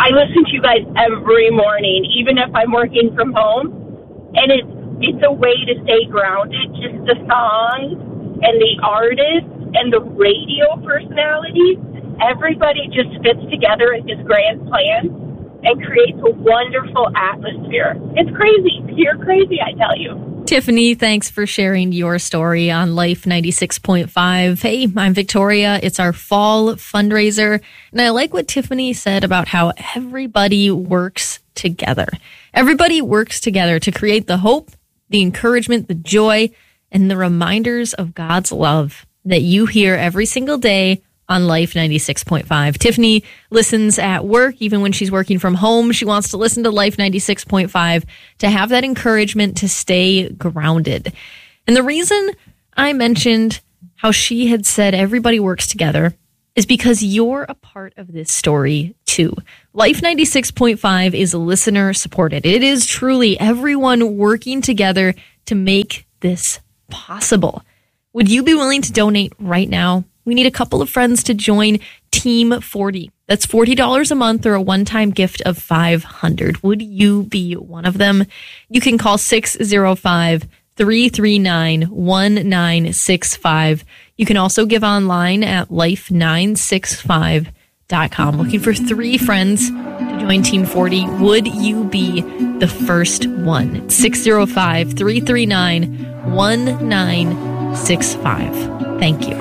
I listen to you guys every morning, even if I'm working from home. And it's a way to stay grounded. Just the songs and the artists and the radio personalities, everybody just fits together in this grand plan and creates a wonderful atmosphere. It's crazy. Pure crazy, I tell you. Tiffany, thanks for sharing your story on Life 96.5. Hey, I'm Victoria. It's our fall fundraiser. And I like what Tiffany said about how everybody works together. Everybody works together to create the hope, the encouragement, the joy, and the reminders of God's love that you hear every single day on Life 96.5. Tiffany listens at work, even when she's working from home. She wants to listen to Life 96.5 to have that encouragement to stay grounded. And the reason I mentioned how she had said everybody works together is because you're a part of this story too. Life 96.5 is listener supported. It is truly everyone working together to make this possible. Would you be willing to donate right now? We need a couple of friends to join Team 40. That's $40 a month or a one-time gift of $500. Would you be one of them? You can call 605-339-1965. You can also give online at life965.com. Looking for 3 friends to join Team 40. Would you be the first one? 605-339-1965. Thank you.